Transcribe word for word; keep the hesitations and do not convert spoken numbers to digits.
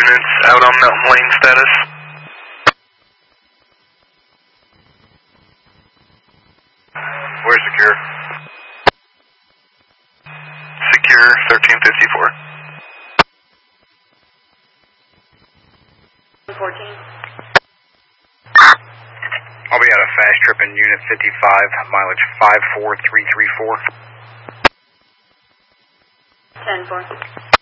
units out on Mountain Lane status. We're secure. Secure, thirteen fifty-four. fourteen. I'll be at a fast trip in Unit fifty-five, mileage five four three three four. ten four.